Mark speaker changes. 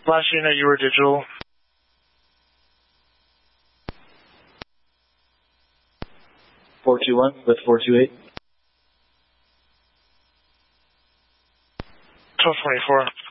Speaker 1: Last unit, you were digital.
Speaker 2: (421) with 428.
Speaker 1: 1224.